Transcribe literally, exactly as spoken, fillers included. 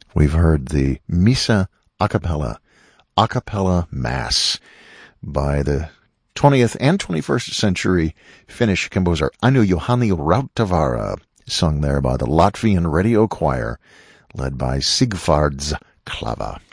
We've heard the Missa a cappella, a cappella mass by the twentieth and twenty-first century Finnish composer Aino Juhani Rautavaara, sung there by the Latvian Radio Choir, led by Sigvards Klava.